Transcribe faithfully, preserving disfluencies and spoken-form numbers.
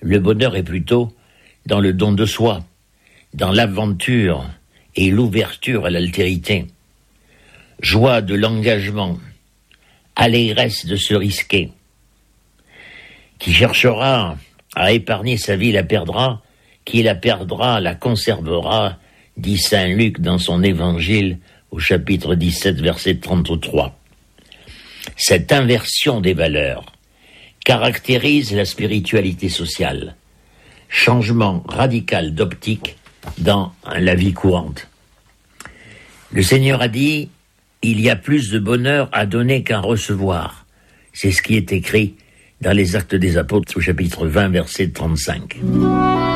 Le bonheur est plutôt dans le don de soi, dans l'aventure et l'ouverture à l'altérité. Joie de l'engagement, allégresse de se risquer. Qui cherchera à épargner sa vie la perdra, qui la perdra la conservera, dit saint Luc dans son évangile au chapitre dix-sept, verset trente-trois. Cette inversion des valeurs caractérise la spiritualité sociale, changement radical d'optique dans la vie courante. Le Seigneur a dit « Il y a plus de bonheur à donner qu'à recevoir ». C'est ce qui est écrit dans les Actes des Apôtres au chapitre vingt, verset trente-cinq.